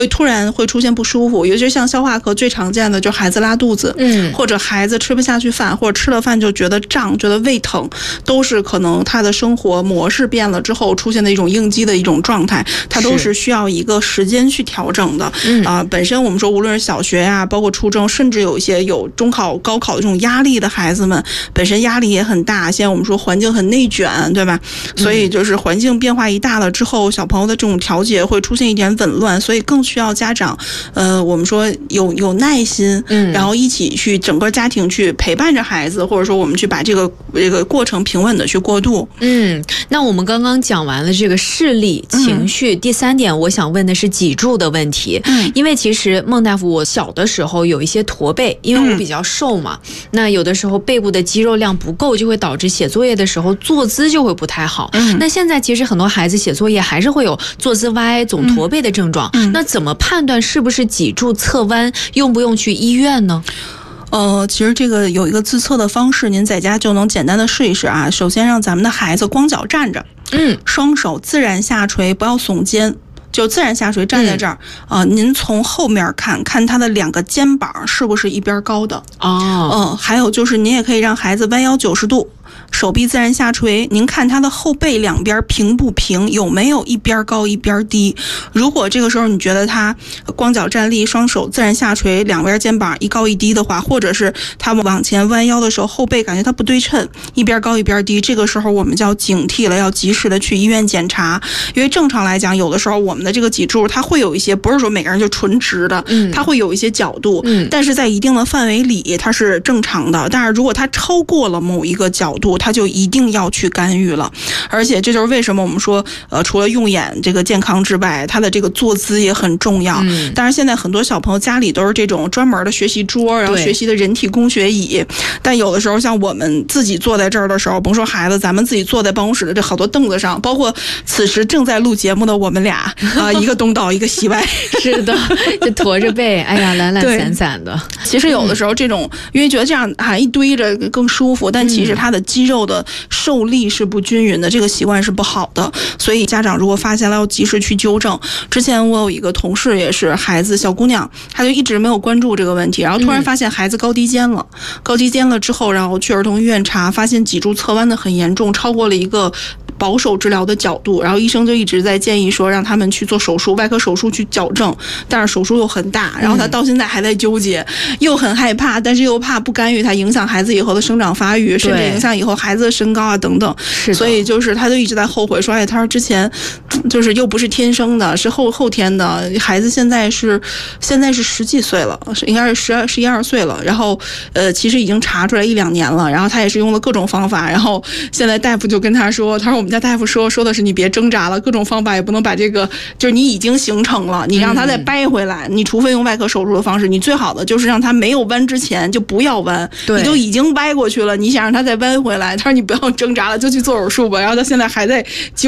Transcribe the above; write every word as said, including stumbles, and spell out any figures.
会突然会出现不舒服，尤其是像消化科最常见的就孩子拉肚子， 嗯， 或者孩子吃不下去饭，或者吃了饭就觉得胀，觉得胃疼，都是可能他的生活模式变了之后出现的一种应激的一种状态，它都是需要一个时间去调整的。 嗯啊、呃，本身我们说无论是小学呀、啊，包括初中，甚至有一些有中考、高考的这种压力的孩子们，本身压力也很大。现在我们说环境很内卷，对吧？所以就是环境变化一大了之后，小朋友的这种调节会出现一点紊乱，所以更需要家长，呃，我们说有有耐心，嗯，然后一起去整个家庭去陪伴着孩子，或者说我们去把这个这个过程平稳的去过渡。 嗯，那我们刚刚讲完了这个视力、情绪，嗯、第三点我想问的是脊柱的问题。嗯，因为其实孟大夫，我小的时候有一些驼背，因为我比较瘦嘛，嗯、那有的时候背部的肌肉量不够，就会导致写作业的时候坐姿就会不太好。嗯，那现在其实很多孩子写作业还是会有坐姿歪、总驼背的症状。嗯，那怎么判断是不是脊柱侧弯，用不用去医院呢？ 呃，其实这个有一个自测的方式，您在家就能简单的试一试啊。首先让咱们的孩子光脚站着，嗯，双手自然下垂，不要耸肩。就自然下垂站在这儿啊、嗯呃，您从后面看看他的两个肩膀是不是一边高的哦，嗯、呃，还有就是您也可以让孩子弯腰九十度，手臂自然下垂，您看他的后背两边平不平，有没有一边高一边低。如果这个时候你觉得他光脚站立，双手自然下垂，两边肩膀一高一低的话，或者是他往前弯腰的时候后背感觉他不对称，一边高一边低，这个时候我们就要警惕了，要及时的去医院检查。因为正常来讲，有的时候我们的这个脊柱它会有一些，不是说每个人就纯直的，嗯，它会有一些角度，嗯，但是在一定的范围里它是正常的。但是如果它超过了某一个角度，它就一定要去干预了。而且这就是为什么我们说，呃，除了用眼这个健康之外，它的这个坐姿也很重要。嗯，当然现在很多小朋友家里都是这种专门的学习桌，然后学习的人体工学椅。但有的时候像我们自己坐在这儿的时候，甭说孩子，咱们自己坐在办公室的这好多凳子上，包括此时正在录节目的我们俩啊、呃，一个东倒一个西歪， 是的，就驼着背，哎呀，懒懒散散的。 其实有的时候这种，嗯、因为觉得这样啊一堆着更舒服，但其实它的肌肉的受力是不均匀的，这个习惯是不好的。所以家长如果发现了，要及时去纠正。之前我有一个同事也是孩子小姑娘，她就一直没有关注这个问题，然后突然发现孩子高低肩了，嗯、高低肩了之后，然后去儿童医院查，发现脊柱侧弯的很严重，超过了一个保守治疗的角度，然后医生就一直在建议说让他们去做手术，外科手术去矫正，但是手术又很大，然后他到现在还在纠结，嗯、又很害怕，但是又怕不干预它影响孩子以后的生长发育，甚至影响以后孩子的身高啊等等。所以就是他就一直在后悔说，哎，他说之前就是又不是天生的，是后后天的，孩子现在是现在是十几岁了，应该是十二十一二岁了，然后呃其实已经查出来一两年了，然后他也是用了各种方法，然后现在大夫就跟他说，他说我们家大夫说说的是你别挣扎了，各种方法也不能把这个，就是你已经形成了，你让他再掰回来，嗯、你除非用外科手术的方式，你最好的就是让他没有弯之前就不要弯，你都已经歪过去了，你想让他再弯回来，他说你不要挣扎了，就去做手术吧，然后他现在还在纠